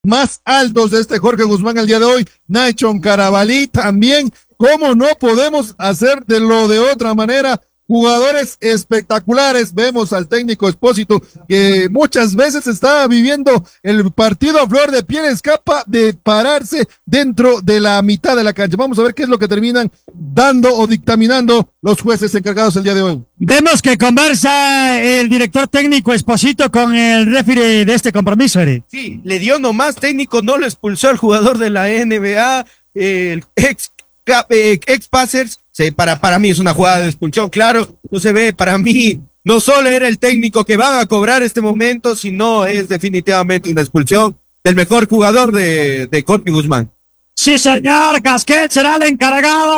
más altos de este Jorge Guzmán el día de hoy. Nacho Carabalí también. ¿Cómo no podemos hacer de lo de otra manera? Jugadores espectaculares. Vemos al técnico Expósito que muchas veces está viviendo el partido a flor de piel, escapa de pararse dentro de la mitad de la cancha. Vamos a ver qué es lo que terminan dando o dictaminando los jueces encargados el día de hoy. Vemos que conversa el director técnico Expósito con el referee de este compromiso, Eri. Sí, le dio nomás técnico, no lo expulsó el jugador de la NBA, el ex Pacers. Sí, para mí es una jugada de expulsión, claro, no se ve, para mí no solo era el técnico que van a cobrar este momento, sino es definitivamente una expulsión del mejor jugador de Jorge Guzmán. Sí, señor, Casquet será el encargado.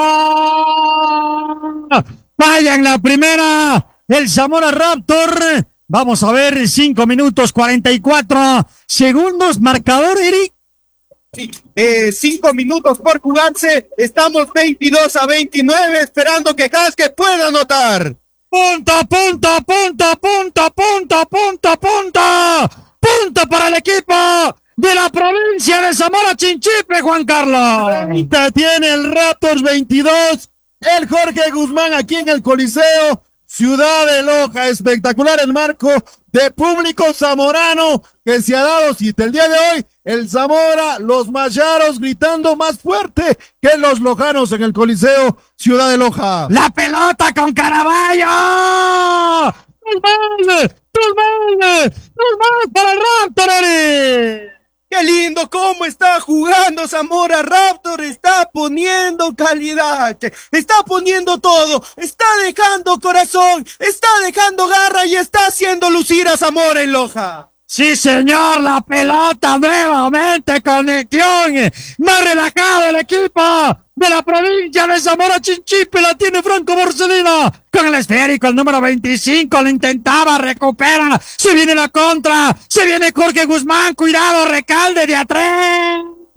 Falla en la primera, el Zamora Raptor. Vamos a ver, 5 minutos 44 segundos, marcador, Eric. Sí, 5 minutos por jugarse, estamos 22-29, esperando que Casquet pueda anotar. Punta, punta, punta, punta, punta, punta, punta, punta para el equipo de la provincia de Zamora Chinchipe, Juan Carlos. 30 tiene el Raptors, 22 el Jorge Guzmán aquí en el Coliseo Ciudad de Loja. Espectacular el marco de público zamorano que se ha dado cita el día de hoy. El Zamora, los mayaros gritando más fuerte que los lojanos en el Coliseo Ciudad de Loja. La pelota con Caraballo. ¡Dos más para el Raptor, Eri! ¡Qué lindo! ¿Cómo está jugando Zamora Raptor? Está poniendo calidad, está poniendo todo, está dejando corazón, está dejando garra y está haciendo lucir a Zamora en Loja. Sí, señor, la pelota nuevamente, conexión, más relajado el equipo de la provincia de Zamora Chinchipe, la tiene Franco Borsellino, con el esférico, el número 25, lo intentaba, recupera, se viene la contra, se viene Jorge Guzmán, cuidado, Recalde de atrás.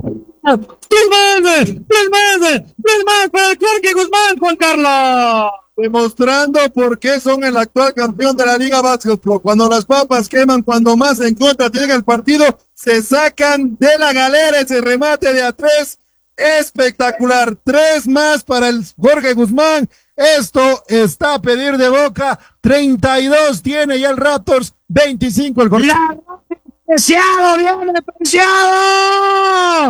Tres más para Jorge Guzmán, Juan Carlos. Demostrando por qué son el actual campeón de la Liga Básquetbol. Cuando las papas queman, cuando más en contra llega el partido, se sacan de la galera ese remate de a 3. Espectacular. 3 más para el Jorge Guzmán. Esto está a pedir de boca. 32 tiene ya el Raptors, 25 el Jorge. ¡Preciado, viene preciado!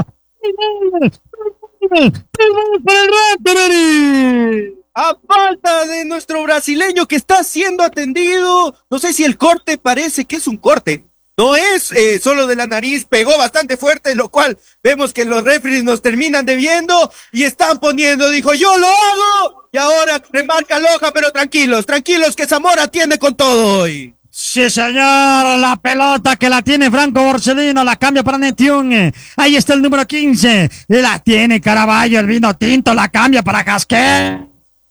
¡Para el Raptor, Eri! A falta de nuestro brasileño que está siendo atendido, no sé si el corte parece que es un corte, no es solo de la nariz, pegó bastante fuerte, lo cual vemos que los referees nos terminan debiendo y están poniendo, dijo yo lo hago, y ahora remarca Loja, pero tranquilos que Zamora tiene con todo hoy. Sí, señor, la pelota que la tiene Franco Borsellino, la cambia para Netión, ahí está el número 15, la tiene Caraballo, el vino tinto, la cambia para Casquet.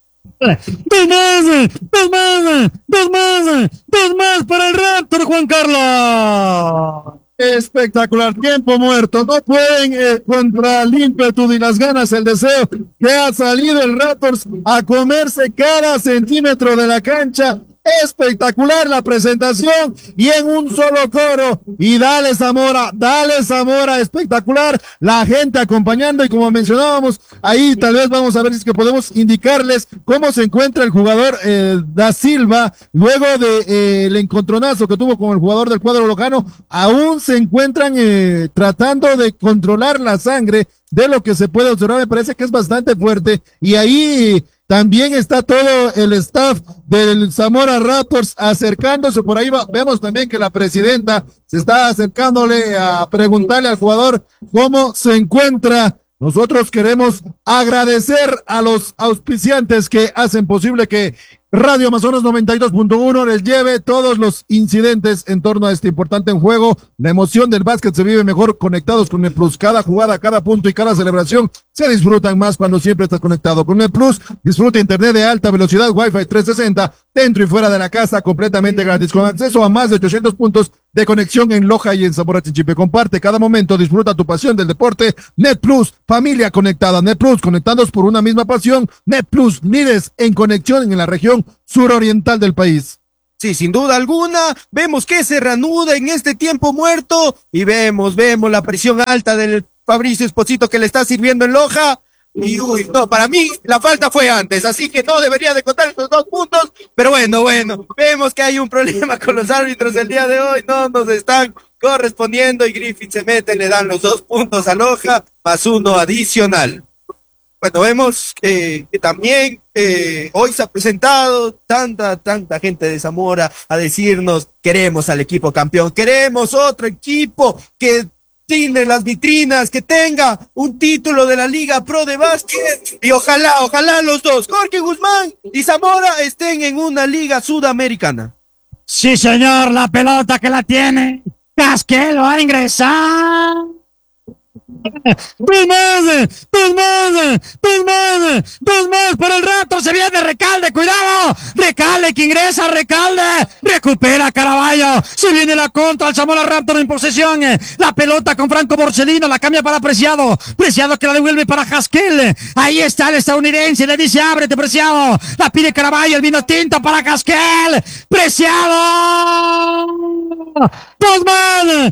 Dos más para el Raptor, Juan Carlos. Espectacular, tiempo muerto, no pueden contra el ímpetu y las ganas, el deseo que ha salido el Raptors a comerse cada centímetro de la cancha. Espectacular la presentación y en un solo coro y dale Zamora, espectacular la gente acompañando y como mencionábamos ahí tal vez vamos a ver si es que podemos indicarles cómo se encuentra el jugador Da Silva luego de el encontronazo que tuvo con el jugador del cuadro lojano. Aún se encuentran tratando de controlar la sangre de lo que se puede observar, me parece que es bastante fuerte y ahí también está todo el staff del Zamora Raptors acercándose, por ahí vemos también que la presidenta se está acercándole a preguntarle al jugador cómo se encuentra. Nosotros queremos agradecer a los auspiciantes que hacen posible que Radio Amazonas 92.1 les lleve todos los incidentes en torno a este importante juego. La emoción del básquet se vive mejor conectados con el Plus. Cada jugada, cada punto y cada celebración se disfrutan más cuando siempre estás conectado con el Plus. Disfruta internet de alta velocidad, Wi-Fi 360, dentro y fuera de la casa, completamente gratis, con acceso a más de 800 puntos de conexión en Loja y en Zamora Chinchipe. Comparte cada momento, disfruta tu pasión del deporte. Net Plus, familia conectada. Net Plus, conectados por una misma pasión. Net Plus, líderes en conexión en la región suroriental del país. Sí, sin duda alguna, vemos que se reanuda en este tiempo muerto y vemos la presión alta del Fabricio Esposito que le está sirviendo en Loja. Y uy, no, para mí la falta fue antes, así que no debería de contar estos 2 puntos, pero bueno, vemos que hay un problema con los árbitros el día de hoy, no nos están correspondiendo y Griffith se mete, le dan los 2 puntos a Loja, más 1 adicional. Bueno, vemos que también hoy se ha presentado tanta gente de Zamora a decirnos, queremos al equipo campeón, queremos otro equipo que tiene las vitrinas, que tenga un título de la Liga Pro de Básquet y ojalá los dos, Jorge Guzmán y Zamora, estén en una liga sudamericana. Sí, señor, la pelota que la tiene. Casquel va a ingresar. Dos más por el rato, se viene Recalde, cuidado, Recalde que ingresa, Recalde, recupera Caraballo, se viene la contra, el Zamora Raptor en posesión, la pelota con Franco Borsellino, la cambia para Preciado que la devuelve para Casquel, ahí está el estadounidense, le dice ábrete Preciado, la pide Caraballo, el vino tinto para Casquel, Preciado, dos más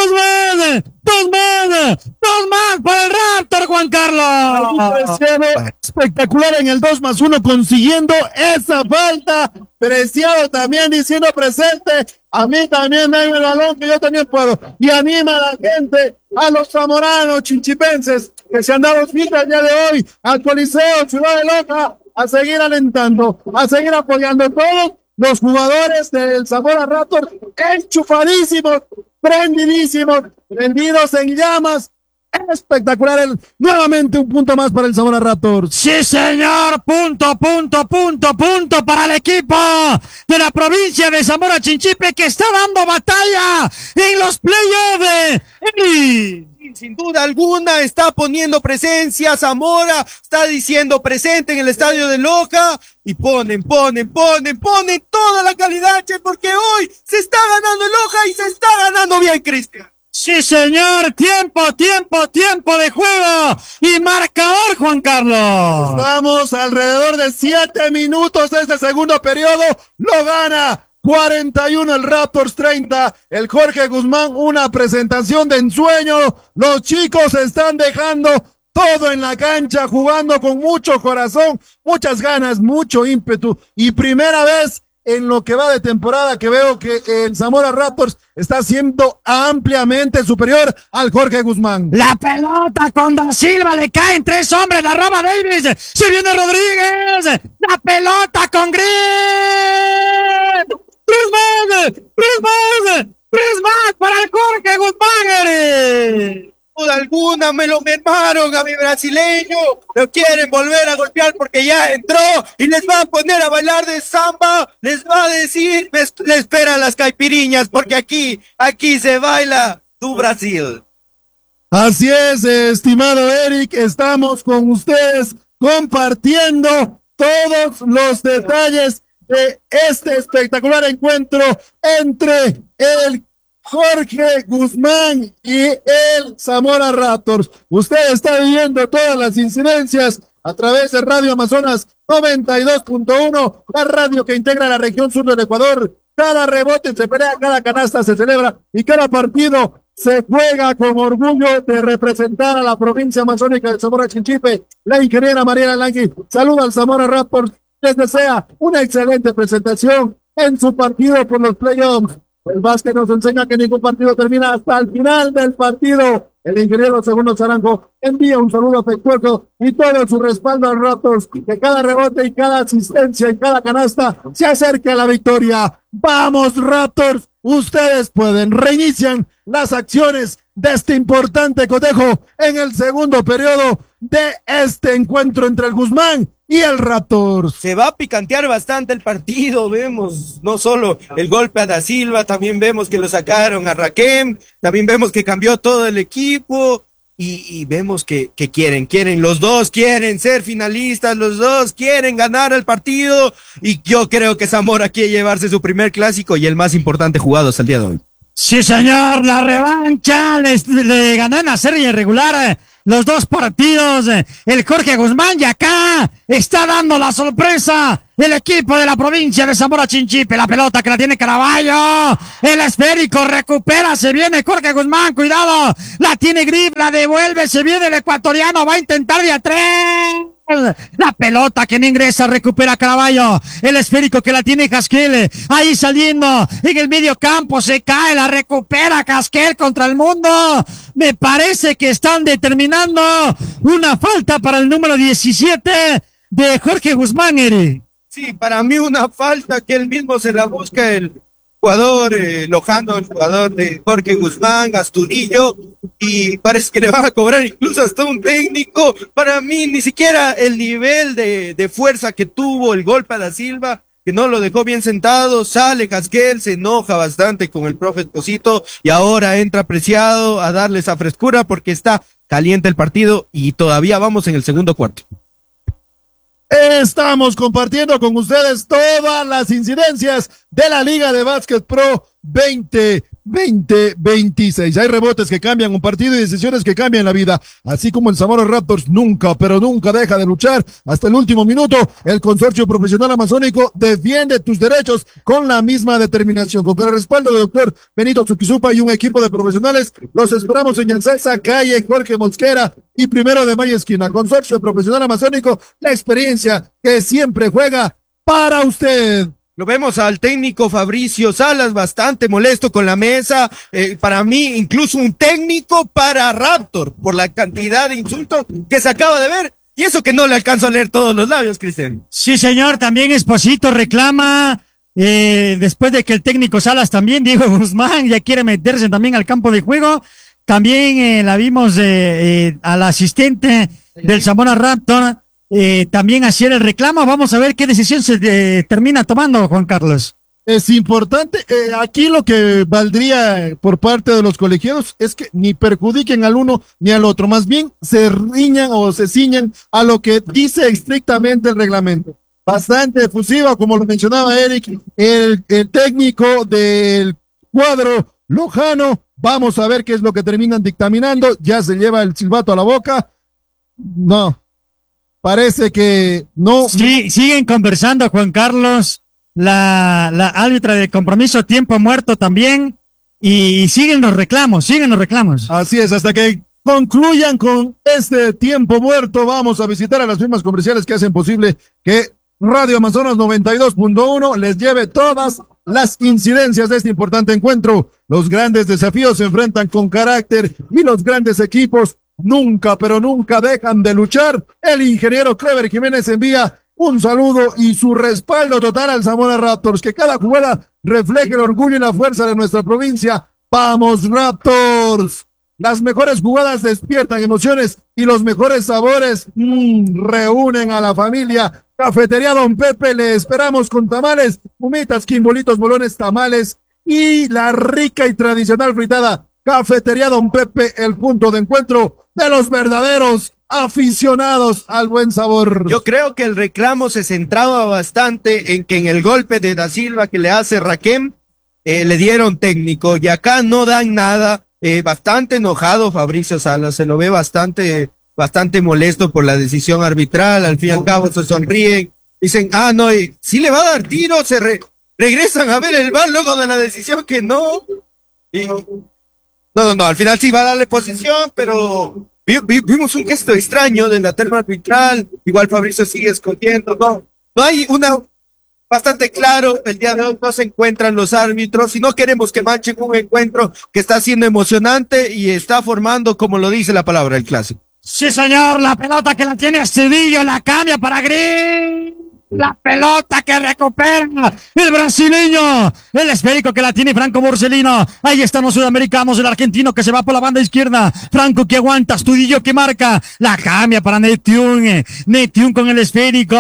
para el Raptor, Juan Carlos. Espectacular en el 2+1 consiguiendo esa falta. Preciado también diciendo presente. A mí también me el balón que yo también puedo. Y anima a la gente, a los zamoranos, chinchipenses, que se han dado cita el día de hoy al Coliseo Ciudad de Loja, a seguir alentando, a seguir apoyando a todos los jugadores del Zamora Raptor, enchufadísimos, prendidísimos, prendidos en llamas. Espectacular, nuevamente un punto más para el Zamora Raptor. Sí, señor, punto para el equipo de la provincia de Zamora Chinchipe que está dando batalla en los playoffs. Sin duda alguna está poniendo presencia, Zamora está diciendo presente en el estadio de Loja y ponen toda la calidad, che, porque hoy se está ganando en Loja y se está ganando bien, Cristian. Sí, señor, tiempo de juego y marcador, Juan Carlos. Estamos alrededor de 7 minutos de este segundo periodo, lo gana 41 el Raptors 30, el Jorge Guzmán, una presentación de ensueño, los chicos están dejando todo en la cancha, jugando con mucho corazón, muchas ganas, mucho ímpetu, y primera vez en lo que va de temporada que veo que el Zamora Raptors está siendo ampliamente superior al Jorge Guzmán. La pelota con Da Silva, le caen 3 hombres, la roba Davis, se viene Rodríguez, la pelota con Green. Tres más para el Jorge Guzmán. Duda alguna, me lo mermaron a mi brasileño, lo quieren volver a golpear porque ya entró y les va a poner a bailar de samba, les va a decir, le esperan las caipiriñas porque aquí se baila tu Brasil. Así es, estimado Eric, estamos con ustedes compartiendo todos los detalles de este espectacular encuentro entre el Jorge Guzmán y el Zamora Raptors. Usted está viviendo todas las incidencias a través de Radio Amazonas 92.1, la radio que integra la región sur del Ecuador. Cada rebote se pelea, cada canasta se celebra y cada partido se juega con orgullo de representar a la provincia amazónica de Zamora Chinchipe. La ingeniera Mariela Langui saluda al Zamora Raptors, les desea una excelente presentación en su partido por los playoffs. El básquet nos enseña que ningún partido termina hasta el final del partido. El ingeniero Segundo Zaranjo envía un saludo afectuoso y todo su respaldo a Raptors, que cada rebote y cada asistencia y cada canasta se acerque a la victoria. ¡Vamos, Raptors! Ustedes pueden. Reinician las acciones de este importante cotejo en el segundo periodo de este encuentro entre el Guzmán y el Raptors. Se va a picantear bastante el partido, vemos no solo el golpe a Da Silva, también vemos que lo sacaron a Raquem, también vemos que cambió todo el equipo y vemos que quieren, los dos quieren ser finalistas, los dos quieren ganar el partido y yo creo que Zamora quiere llevarse su primer clásico y el más importante jugado hasta el día de hoy. Sí, señor, la revancha le ganó en la serie regular los dos partidos, el Jorge Guzmán, y acá está dando la sorpresa el equipo de la provincia de Zamora Chinchipe. La pelota que la tiene Caraballo, el esférico recupera, se viene Jorge Guzmán, cuidado, la tiene Grip, la devuelve, se viene el ecuatoriano, va a intentar de a tres. La pelota que no ingresa, recupera Caraballo, el esférico que la tiene Casquel, ahí saliendo en el medio campo, se cae, la recupera Casquel contra el mundo. Me parece que están determinando una falta para el número 17 de Jorge Guzmán, Eri. Sí, para mí una falta que él mismo se la busca el jugador Lojano, el jugador de Jorge Guzmán, Astudillo, y parece que le van a cobrar incluso hasta un técnico. Para mí ni siquiera el nivel de fuerza que tuvo el golpe a Da Silva, que no lo dejó bien sentado, sale Casquel, se enoja bastante con el profe Esposito y ahora entra Preciado a darle esa frescura porque está caliente el partido y todavía vamos en el segundo cuarto. Estamos compartiendo con ustedes todas las incidencias de la Liga de Básquet Pro 2026. Hay rebotes que cambian un partido y decisiones que cambian la vida, así como el Zamora Raptors nunca, pero nunca deja de luchar hasta el último minuto. El Consorcio Profesional Amazónico defiende tus derechos con la misma determinación. Con el respaldo del doctor Benito Tsukizupa y un equipo de profesionales, los esperamos en Yansalsa, calle Jorge Mosquera y 1 de Mayo esquina. Consorcio Profesional Amazónico, la experiencia que siempre juega para usted. Lo vemos al técnico Fabricio Salas bastante molesto con la mesa. Para mí, incluso un técnico para Raptor por la cantidad de insultos que se acaba de ver. Y eso que no le alcanzo a leer todos los labios, Cristian. Sí, señor. También Esposito reclama, después de que el técnico Salas también, Diego Guzmán, ya quiere meterse también al campo de juego. También la vimos al asistente del Zamora Raptor. También hacer el reclamo. Vamos a ver qué decisión se termina tomando, Juan Carlos. Es importante, aquí lo que valdría por parte de los colegiados es que ni perjudiquen al uno ni al otro, más bien se riñan o se ciñan a lo que dice estrictamente el reglamento. Bastante efusiva, como lo mencionaba Eric, el técnico del cuadro Lojano. Vamos a ver qué es lo que terminan dictaminando. Ya se lleva el silbato a la boca. No. Parece que no. Sí, siguen conversando, Juan Carlos, la árbitra de compromiso, tiempo muerto también, y siguen los reclamos. Así es, hasta que concluyan con este tiempo muerto, vamos a visitar a las firmas comerciales que hacen posible que Radio Amazonas 92.1 les lleve todas las incidencias de este importante encuentro. Los grandes desafíos se enfrentan con carácter y los grandes equipos nunca, pero nunca dejan de luchar. El ingeniero Clever Jiménez envía un saludo y su respaldo total al Zamora Raptors. Que cada jugada refleje el orgullo y la fuerza de nuestra provincia. ¡Vamos, Raptors! Las mejores jugadas despiertan emociones y los mejores sabores reúnen a la familia. Cafetería Don Pepe, le esperamos con tamales, humitas, quimbolitos, bolones, tamales y la rica y tradicional fritada. Cafetería Don Pepe, el punto de encuentro de los verdaderos aficionados al buen sabor. Yo creo que el reclamo se centraba bastante en que en el golpe de Da Silva que le hace Raquem, le dieron técnico y acá no dan nada. Bastante enojado Fabricio Salas, se lo ve bastante molesto por la decisión arbitral. Al fin y al cabo se sonríen, dicen, no, si le va a dar tiro, regresan a ver el VAR luego de la decisión que no. Y no, al final sí va a darle posición, pero vimos un gesto extraño de la terna arbitral. Igual Fabricio sigue escondiendo, no hay una bastante claro. El día de hoy no se encuentran los árbitros y no queremos que manchen un encuentro que está siendo emocionante y está formando, como lo dice la palabra, el clásico. Sí, señor, la pelota que la tiene Astudillo, la cambia para Green. La pelota que recupera el brasileño, el esférico que la tiene Franco Borsellino. Ahí están los sudamericanos, el argentino que se va por la banda izquierda, Franco que aguanta, Astudillo que marca, la cambia para Neptune con el esférico,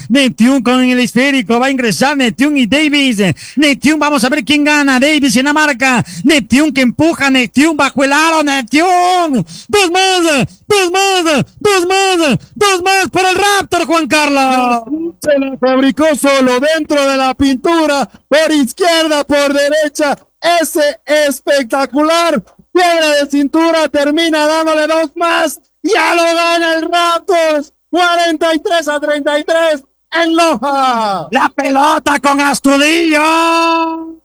va a ingresar Neptune y Davis. Neptune, vamos a ver quién gana, Davis en la marca, Neptune que empuja, Neptune bajo el aro, Neptune, dos más para el Raptor, Juan Carlos. Se la fabricó solo dentro de la pintura, por izquierda, por derecha, ese espectacular, piedra de cintura, termina dándole dos más, Ya lo gana el Raptors. 43-33 en Loja. La pelota con Astudillo.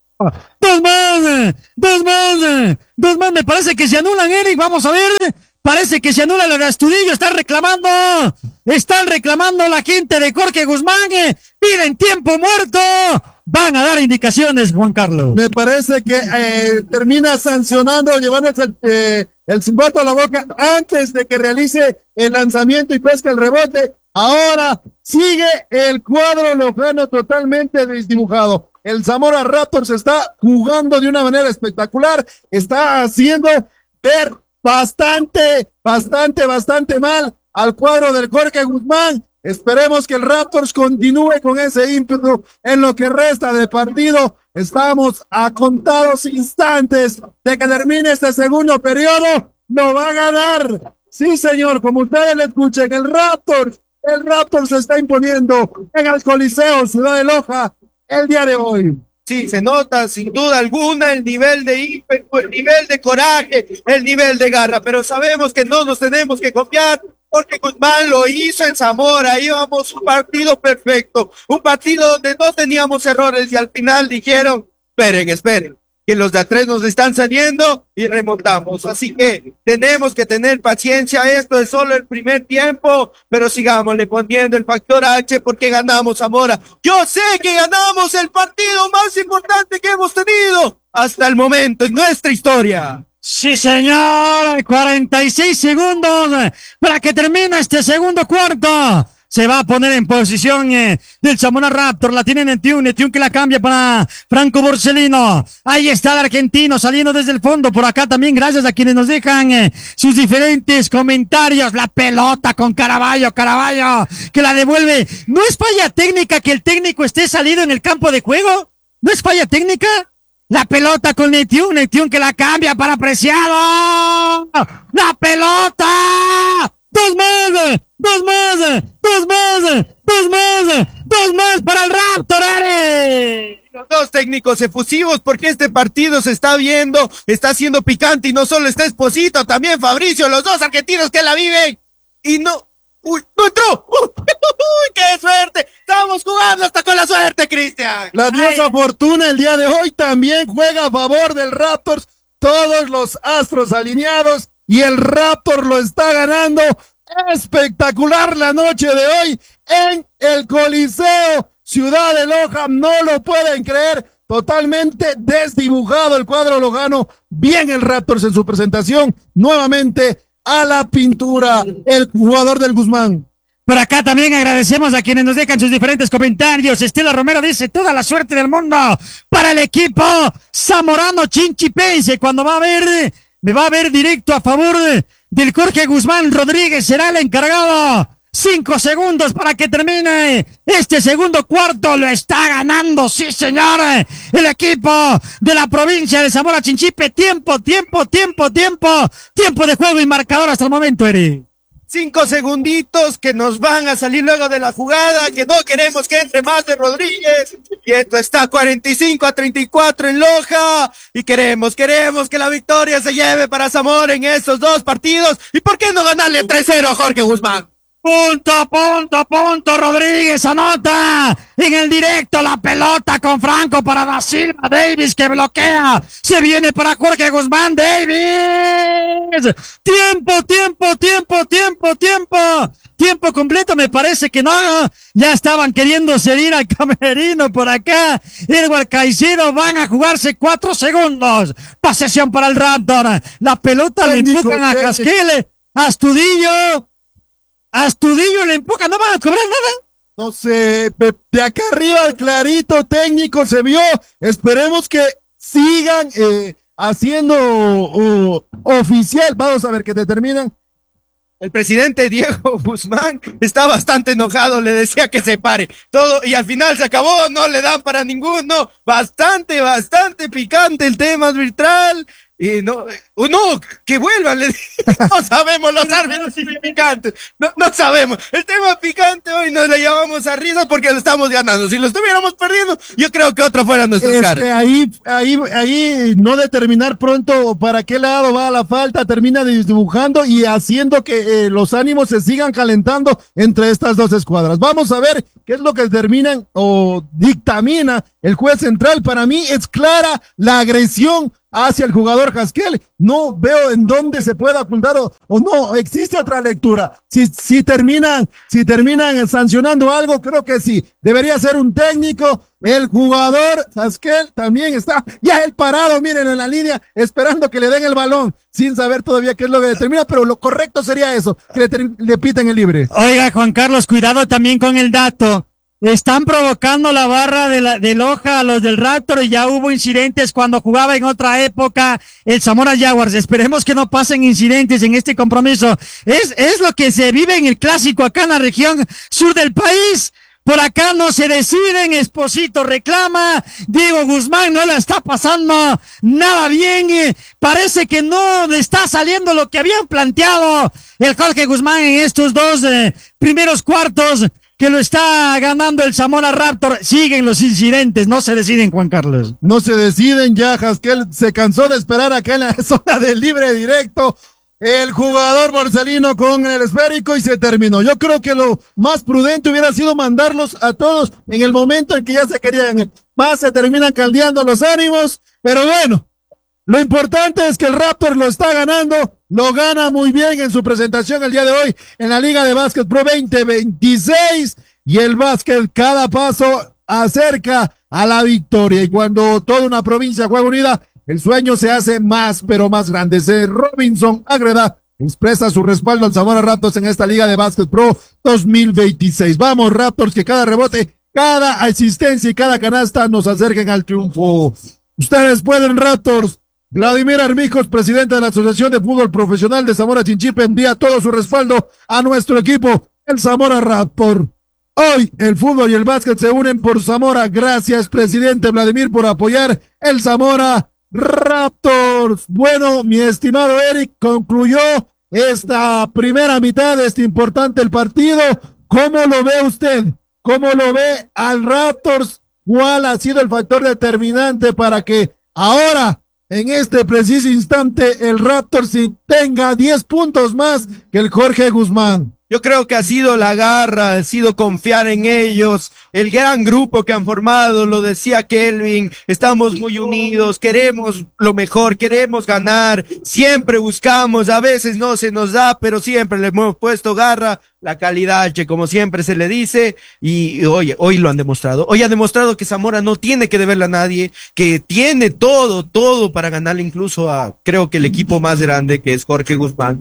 Dos más, me parece que se anulan, Eric, vamos a ver, parece que se anula lo de Astudillo, están reclamando la gente de Jorge Guzmán, piden tiempo muerto, van a dar indicaciones, Juan Carlos. Me parece que termina sancionando, llevándose el silbato a la boca antes de que realice el lanzamiento y pesca el rebote. Ahora sigue el cuadro lojano totalmente desdibujado. El Zamora Raptors está jugando de una manera espectacular, está haciendo ver bastante mal al cuadro del Jorge Guzmán. Esperemos que el Raptors continúe con ese ímpetu en lo que resta de partido. Estamos a contados instantes de que termine este segundo periodo. Lo va a ganar. Sí, señor, como ustedes le escuchen, el Raptors se está imponiendo en el Coliseo Ciudad de Loja el día de hoy. Sí, se nota sin duda alguna el nivel de ímpetu, el nivel de coraje, el nivel de garra, pero sabemos que no nos tenemos que confiar porque Guzmán lo hizo en Zamora, íbamos un partido perfecto, un partido donde no teníamos errores y al final dijeron, esperen, que los de atrás nos están saliendo y remontamos. Así que tenemos que tener paciencia. Esto es solo el primer tiempo, pero sigámosle poniendo el factor H porque ganamos Zamora. Yo sé que ganamos el partido más importante que hemos tenido hasta el momento en nuestra historia. Sí, señor, 46 segundos para que termine este segundo cuarto. Se va a poner en posición del Zamora Raptor, la tiene Netiun que la cambia para Franco Borsellino. Ahí está el argentino saliendo desde el fondo, por acá también gracias a quienes nos dejan sus diferentes comentarios. La pelota con Caraballo que la devuelve. ¿No es falla técnica que el técnico esté salido en el campo de juego? ¿No es falla técnica? La pelota con Netiun que la cambia para Preciado. La pelota. Dos más para el Raptor, Los dos técnicos efusivos porque este partido se está viendo, está siendo picante y no solo está Esposito, también Fabricio, los dos argentinos que la viven y no entró. ¡Uy, qué suerte! Estamos jugando hasta con la suerte, Cristian. La diosa fortuna el día de hoy también juega a favor del Raptors, todos los astros alineados y el Raptor lo está ganando. Espectacular la noche de hoy en el Coliseo Ciudad de Loja, no lo pueden creer, totalmente desdibujado el cuadro lojano, bien el Raptors en su presentación, nuevamente a la pintura, el jugador del Guzmán. Por acá también agradecemos a quienes nos dejan sus diferentes comentarios. Estela Romero dice, toda la suerte del mundo para el equipo zamorano chinchipense, cuando me va a ver directo a favor del Jorge Guzmán Rodríguez, será el encargado. 5 segundos para que termine este segundo cuarto, lo está ganando, sí señor, el equipo de la provincia de Zamora Chinchipe. Tiempo de juego y marcador hasta el momento, Eri. 5 segunditos que nos van a salir luego de la jugada, que no queremos que entre más de Rodríguez, y esto está 45-34 en Loja, y queremos que la victoria se lleve para Zamora en estos dos partidos, y ¿por qué no ganarle 3-0 a Jorge Guzmán? Punto, Rodríguez anota en el directo, la pelota con Franco para Da Silva, Davis que bloquea, se viene para Jorge Guzmán, Davis, tiempo completo, me parece que no, ya estaban queriendo salir al camerino por acá, Edward Caicedo, van a jugarse 4 segundos, posesión para el Raptor, la pelota le empujan a Casquele, Astudillo le empuja, ¿no van a cobrar nada? No sé, de acá arriba clarito técnico se vio, esperemos que sigan haciendo oficial, vamos a ver que determinan. El presidente Diego Guzmán está bastante enojado, le decía que se pare todo y al final se acabó, no le dan para ninguno, bastante picante el tema arbitral. Y no, no, que vuelvan, no sabemos los árbitros significantes, no sabemos. El tema picante hoy nos le llevamos a risas porque lo estamos ganando. Si lo estuviéramos perdiendo, yo creo que otra fuera nuestra cara. Ahí no determinar pronto para qué lado va la falta, termina dibujando y haciendo que los ánimos se sigan calentando entre estas dos escuadras. Vamos a ver qué es lo que determinan o dictamina el juez central. Para mí es clara la agresión hacia el jugador Haskell. No veo en dónde se pueda ocultar o no existe otra lectura. Si terminan sancionando algo, creo que sí. Debería ser un técnico. El jugador Haskell también está ya el parado, miren, en la línea, esperando que le den el balón, sin saber todavía qué es lo que determina, pero lo correcto sería eso, que le piten el libre. Oiga, Juan Carlos, cuidado también con el dato. Están provocando la barra de Loja a los del Raptor y ya hubo incidentes cuando jugaba en otra época el Zamora Jaguars. Esperemos que no pasen incidentes en este compromiso. Es lo que se vive en el clásico acá en la región sur del país. Por acá no se deciden, Esposito reclama, Diego Guzmán no la está pasando nada bien, parece que no le está saliendo lo que habían planteado el Jorge Guzmán en estos dos primeros cuartos, que lo está ganando el Zamora Raptor. Siguen los incidentes, no se deciden, Juan Carlos. No se deciden ya, Haskell se cansó de esperar acá en la zona del libre directo. El jugador Marcelino con el esférico y se terminó. Yo creo que lo más prudente hubiera sido mandarlos a todos en el momento en que ya se querían. Más se terminan caldeando los ánimos, pero bueno, lo importante es que el Raptor lo está ganando, lo gana muy bien en su presentación el día de hoy en la Liga de Básquet Pro 2026 y el básquet cada paso acerca a la victoria y cuando toda una provincia juega unida, el sueño se hace más, pero más grande. Robinson Agreda expresa su respaldo al Zamora Raptors en esta Liga de Básquet Pro 2026. Vamos, Raptors, que cada rebote, cada asistencia y cada canasta nos acerquen al triunfo. Ustedes pueden, Raptors. Vladimir Armijos, presidente de la Asociación de Fútbol Profesional de Zamora Chinchipe, envía todo su respaldo a nuestro equipo, el Zamora Raptor. Hoy el fútbol y el básquet se unen por Zamora. Gracias, presidente Vladimir, por apoyar el Zamora Raptors. Bueno, mi estimado Eric, concluyó esta primera mitad de este importante el partido. ¿Cómo lo ve usted? ¿Cómo lo ve al Raptors? ¿Cuál ha sido el factor determinante para que ahora, en este preciso instante, el Raptors tenga 10 puntos más que el Jorge Guzmán? Yo creo que ha sido la garra, ha sido confiar en ellos, el gran grupo que han formado, lo decía Kelvin, estamos muy unidos, queremos lo mejor, queremos ganar, siempre buscamos, a veces no se nos da, pero siempre le hemos puesto garra, la calidad, que como siempre se le dice, y hoy lo han demostrado. Hoy ha demostrado que Zamora no tiene que deberle a nadie, que tiene todo para ganarle incluso a, creo que el equipo más grande, que es Jorge Guzmán.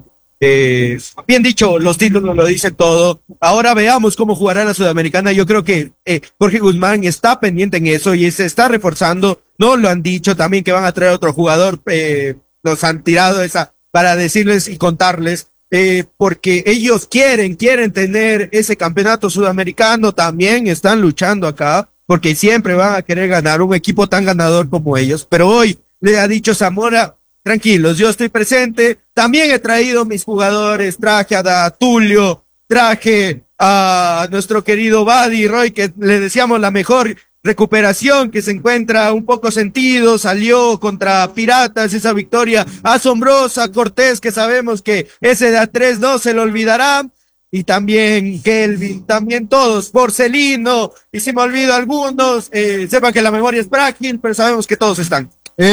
Bien dicho, los títulos lo dicen todo. Ahora veamos cómo jugará la Sudamericana. Yo creo que Jorge Guzmán está pendiente en eso y se está reforzando. No lo han dicho también que van a traer otro jugador. Los han tirado esa para decirles y contarles, porque ellos quieren tener ese campeonato sudamericano. También están luchando acá porque siempre van a querer ganar un equipo tan ganador como ellos. Pero hoy le ha dicho Zamora: tranquilos, yo estoy presente, también he traído mis jugadores, traje a Tulio, traje a nuestro querido Buddy Roy, que le deseamos la mejor recuperación, que se encuentra un poco sentido, salió contra Piratas, esa victoria asombrosa, Cortés, que sabemos que ese de A3 no se lo olvidará, y también Kelvin, también todos, Porcelino, y si me olvido algunos, sepan que la memoria es frágil, pero sabemos que todos están.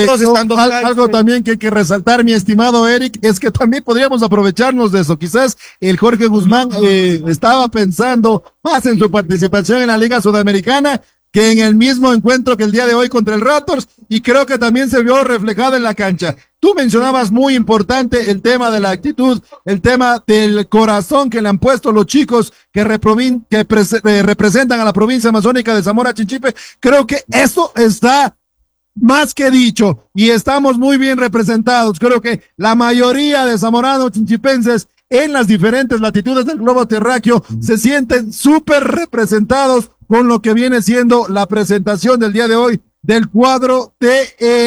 Algo también que hay que resaltar, mi estimado Eric, es que también podríamos aprovecharnos de eso. Quizás el Jorge Guzmán estaba pensando más en su participación en la Liga Sudamericana que en el mismo encuentro que el día de hoy contra el Raptors, y creo que también se vio reflejado en la cancha. Tú mencionabas muy importante el tema de la actitud, el tema del corazón que le han puesto los chicos que representan a la provincia amazónica de Zamora Chinchipe. Creo que eso está más que dicho y estamos muy bien representados. Creo que la mayoría de zamoranos chinchipenses en las diferentes latitudes del globo terráqueo se sienten súper representados con lo que viene siendo la presentación del día de hoy del cuadro de el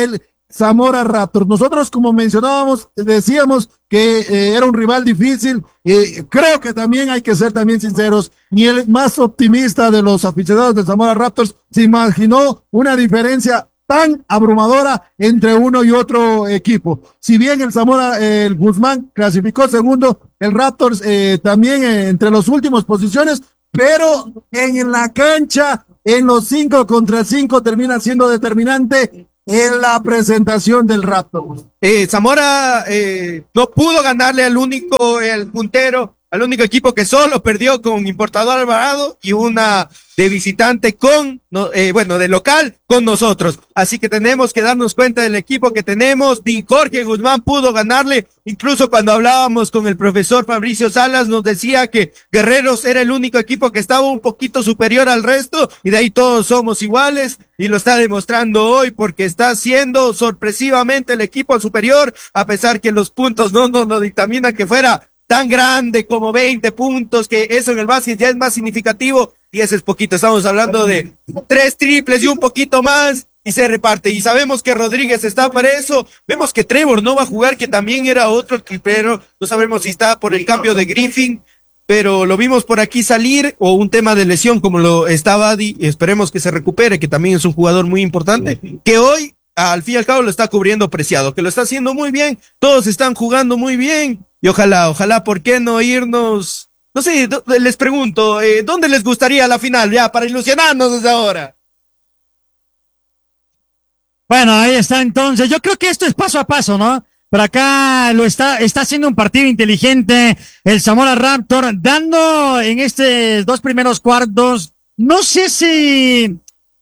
Zamora Raptors. Nosotros, como mencionábamos, decíamos que era un rival difícil. Creo que también hay que ser también sinceros. Ni el más optimista de los aficionados de Zamora Raptors se imaginó una diferencia tan abrumadora entre uno y otro equipo. Si bien el Zamora, el Guzmán clasificó segundo, el Raptors también entre los últimos posiciones, pero en la cancha, en los 5 contra 5 termina siendo determinante en la presentación del Raptors. Zamora no pudo ganarle el puntero, al único equipo que solo perdió con Importador Alvarado y una de visitante de local con nosotros. Así que tenemos que darnos cuenta del equipo que tenemos. Ni Jorge Guzmán pudo ganarle. Incluso cuando hablábamos con el profesor Fabricio Salas, nos decía que Guerreros era el único equipo que estaba un poquito superior al resto y de ahí todos somos iguales. Y lo está demostrando hoy porque está siendo sorpresivamente el equipo superior, a pesar que los puntos no nos dictaminan que fuera tan grande como 20 puntos, que eso en el básquet ya es más significativo, y ese es poquito. Estamos hablando de 3 triples y un poquito más, y se reparte. Y sabemos que Rodríguez está para eso. Vemos que Trevor no va a jugar, que también era otro triplero. No sabemos si está por el cambio de Griffin, pero lo vimos por aquí salir, o un tema de lesión como lo estaba Adi. Esperemos que se recupere, que también es un jugador muy importante, que hoy al fin y al cabo lo está cubriendo Preciado, que lo está haciendo muy bien. Todos están jugando muy bien. Y ojalá, ¿por qué no irnos? No sé, les pregunto, ¿dónde les gustaría la final ya para ilusionarnos desde ahora? Bueno, ahí está entonces. Yo creo que esto es paso a paso, ¿no? Por acá está haciendo un partido inteligente el Zamora Raptor, dando en estos 2 primeros cuartos, no sé si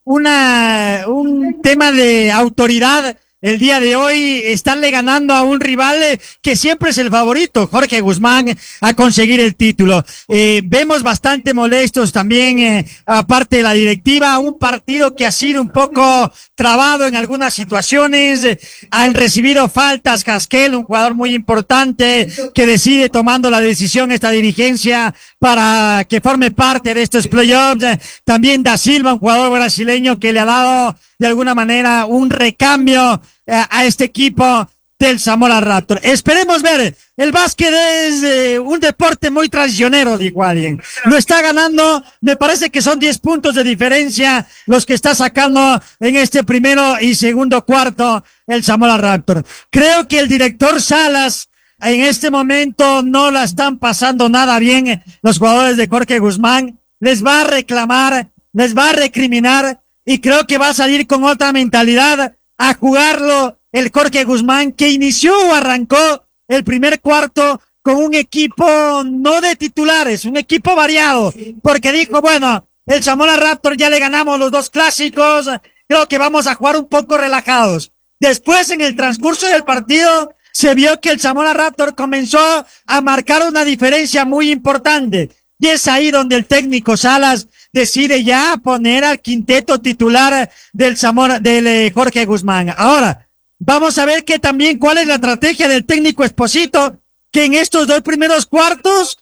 un tema de autoridad. El día de hoy estarle ganando a un rival que siempre es el favorito, Jorge Guzmán, a conseguir el título. Vemos bastante molestos también, aparte de la directiva, un partido que ha sido un poco trabado en algunas situaciones. Han recibido faltas Casquel, un jugador muy importante que decide tomando la decisión esta dirigencia para que forme parte de estos playoffs. También Da Silva, un jugador brasileño que le ha dado de alguna manera un recambio a este equipo del Zamora Raptor. Esperemos ver. El básquet es un deporte muy traicionero, dijo alguien. Lo está ganando, me parece que son 10 puntos de diferencia los que está sacando en este primero y segundo cuarto el Zamora Raptor. Creo que el director Salas en este momento no la están pasando nada bien los jugadores de Jorge Guzmán. Les va a reclamar, les va a recriminar, y creo que va a salir con otra mentalidad a jugarlo el Jorge Guzmán, que inició o arrancó el primer cuarto con un equipo no de titulares, un equipo variado, porque dijo, bueno, el Zamora Raptor ya le ganamos los 2 clásicos, creo que vamos a jugar un poco relajados. Después, en el transcurso del partido, se vio que el Zamora Raptor comenzó a marcar una diferencia muy importante, y es ahí donde el técnico Salas decide ya poner al quinteto titular del Zamora, del Jorge Guzmán. Ahora, vamos a ver que también cuál es la estrategia del técnico Esposito, que en estos 2 primeros cuartos,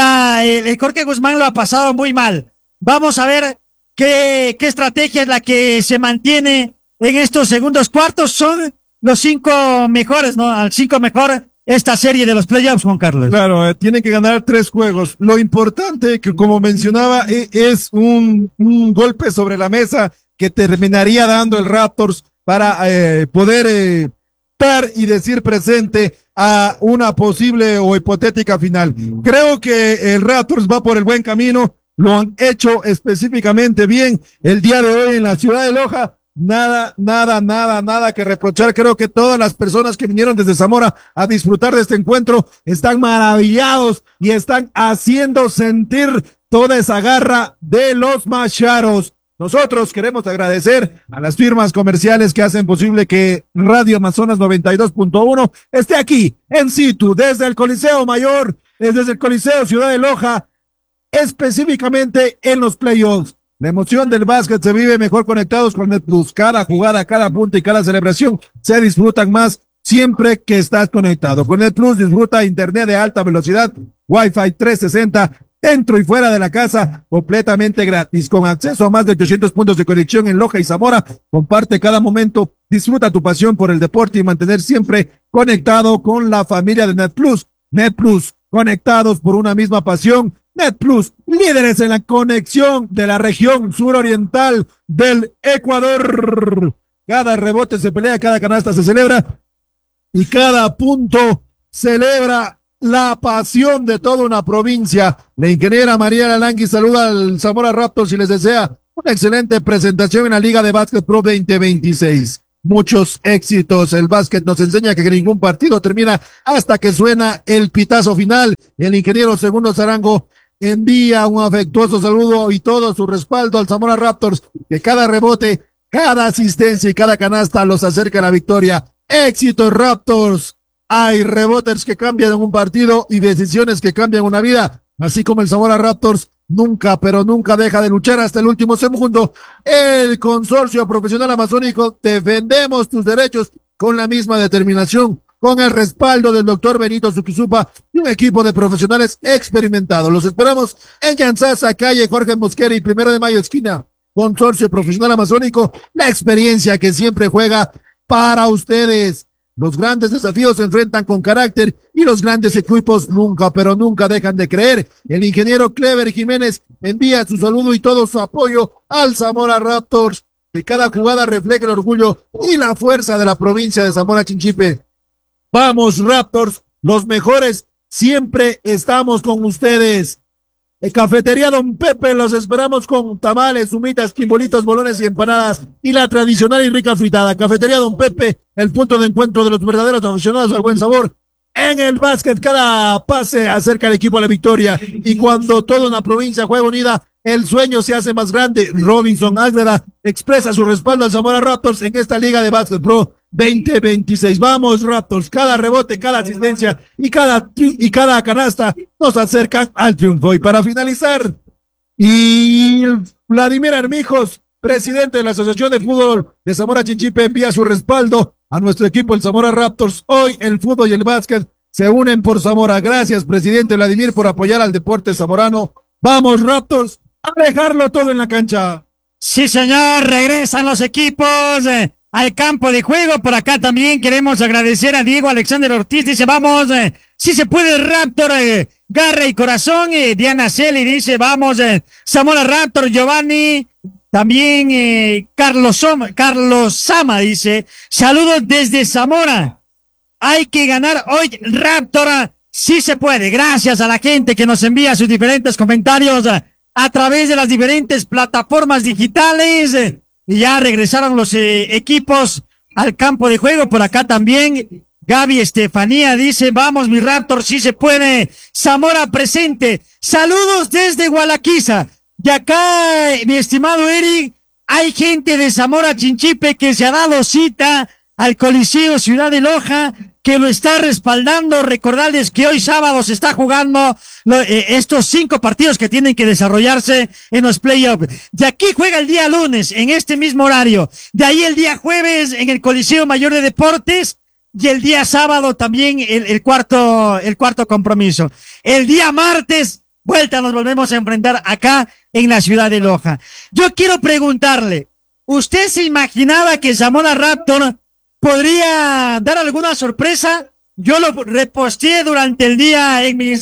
el Jorge Guzmán lo ha pasado muy mal. Vamos a ver qué estrategia es la que se mantiene en estos segundos cuartos. Son los 5 mejores, ¿no? Al 5 mejor esta serie de los playoffs, Juan Carlos. Claro, tienen que ganar 3 juegos. Lo importante, que como mencionaba, es un golpe sobre la mesa que terminaría dando el Raptors para poder estar y decir presente a una posible o hipotética final. Creo que el Raptors va por el buen camino, lo han hecho específicamente bien el día de hoy en la ciudad de Loja. Nada que reprochar. Creo que todas las personas que vinieron desde Zamora a disfrutar de este encuentro están maravillados y están haciendo sentir toda esa garra de los macharos. Nosotros queremos agradecer a las firmas comerciales que hacen posible que Radio Amazonas 92.1 esté aquí en situ, desde el Coliseo Mayor, desde el Coliseo Ciudad de Loja, específicamente en los playoffs. La emoción del básquet se vive mejor conectados con el Plus. Cada jugada, cada punto y cada celebración se disfrutan más siempre que estás conectado. Con el Plus disfruta internet de alta velocidad, Wi-Fi 360 dentro y fuera de la casa, completamente gratis, con acceso a más de 800 puntos de conexión en Loja y Zamora. Comparte cada momento, disfruta tu pasión por el deporte y mantener siempre conectado con la familia de NetPlus. NetPlus, conectados por una misma pasión. NetPlus, líderes en la conexión de la región suroriental del Ecuador. Cada rebote se pelea, cada canasta se celebra y cada punto celebra la pasión de toda una provincia. La ingeniera María Lalangui saluda al Zamora Raptors y les desea una excelente presentación en la Liga de Básquet Pro 2026. Muchos éxitos. El básquet nos enseña que ningún partido termina hasta que suena el pitazo final. El ingeniero Segundo Zarango envía un afectuoso saludo y todo su respaldo al Zamora Raptors, que cada rebote, cada asistencia y cada canasta los acerca a la victoria. Éxitos Raptors. Hay rebotes que cambian en un partido y decisiones que cambian una vida, así como el Zamora Raptors nunca, pero nunca deja de luchar hasta el último segundo. El Consorcio Profesional Amazónico, defendemos tus derechos con la misma determinación, con el respaldo del doctor Benito Suquizupa y un equipo de profesionales experimentados. Los esperamos en Yanzasa, calle Jorge Mosquera y 1 de Mayo, esquina. Consorcio Profesional Amazónico, la experiencia que siempre juega para ustedes. Los grandes desafíos se enfrentan con carácter y los grandes equipos nunca, pero nunca dejan de creer. El ingeniero Clever Jiménez envía su saludo y todo su apoyo al Zamora Raptors. Que cada jugada refleje el orgullo y la fuerza de la provincia de Zamora Chinchipe. Vamos Raptors, los mejores, siempre estamos con ustedes. Cafetería Don Pepe, los esperamos con tamales, humitas, quimbolitos, bolones y empanadas y la tradicional y rica fritada. Cafetería Don Pepe, el punto de encuentro de los verdaderos aficionados al buen sabor. En el básquet, cada pase acerca al equipo a la victoria y cuando toda una provincia juega unida, el sueño se hace más grande. Robinson Ágreda expresa su respaldo al Zamora Raptors en esta Liga de Básquet Pro 2026. Vamos Raptors, cada rebote, cada asistencia y cada canasta nos acercan al triunfo. Y para finalizar, y Vladimir Armijos, presidente de la Asociación de Fútbol de Zamora Chinchipe, envía su respaldo a nuestro equipo, el Zamora Raptors. Hoy el fútbol y el básquet se unen por Zamora. Gracias, presidente Vladimir, por apoyar al deporte zamorano. Vamos Raptors, a dejarlo todo en la cancha. Sí, señor, regresan los equipos al campo de juego. Por acá también queremos agradecer a Diego Alexander Ortiz. Dice, vamos, si se puede Raptor, garra y corazón. Diana Celi dice, vamos, Zamora Raptor. Giovanni, también Carlos Sama dice, saludos desde Zamora. Hay que ganar hoy, Raptor. Sí se puede. Gracias a la gente que nos envía sus diferentes comentarios a través de las diferentes plataformas digitales. Y ya regresaron los equipos al campo de juego. Por acá también Gaby Estefanía dice, vamos mi Raptor, sí se puede. Zamora presente. Saludos desde Gualaquiza. Y acá, mi estimado Eric, hay gente de Zamora Chinchipe que se ha dado cita al Coliseo Ciudad de Loja, que lo está respaldando. Recordarles que hoy sábado se está jugando estos 5 partidos que tienen que desarrollarse en los playoffs. De aquí juega el día lunes, en este mismo horario. De ahí el día jueves en el Coliseo Mayor de Deportes. Y el día sábado también el cuarto compromiso. El día martes, vuelta, nos volvemos a enfrentar acá en la ciudad de Loja. Yo quiero preguntarle, ¿usted se imaginaba que Zamora Raptor podría dar alguna sorpresa? Yo lo reposteé durante el día en mis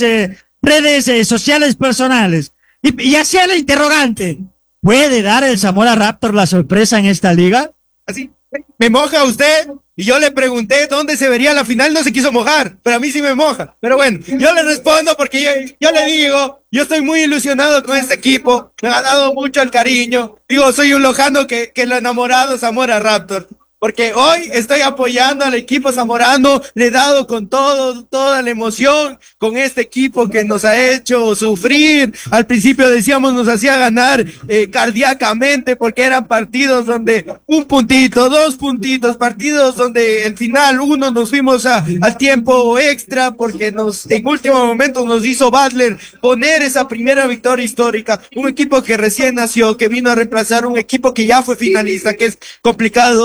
redes sociales personales. Y hacía la interrogante, ¿puede dar el Zamora Raptor la sorpresa en esta liga? Así, me moja usted. Y yo le pregunté dónde se vería la final, no se quiso mojar, pero a mí sí me moja. Pero bueno, yo le respondo porque yo le digo, yo estoy muy ilusionado con este equipo, me ha dado mucho el cariño. Digo, soy un lojano que lo enamorado Zamora Raptor. Porque hoy estoy apoyando al equipo zamorano, le he dado con toda la emoción con este equipo que nos ha hecho sufrir. Al principio decíamos nos hacía ganar cardíacamente porque eran partidos donde 1 puntito, 2 puntitos, partidos donde al final nos fuimos al tiempo extra porque en último momento nos hizo Butler poner esa primera victoria histórica. Un equipo que recién nació, que vino a reemplazar un equipo que ya fue finalista, que es complicado y no les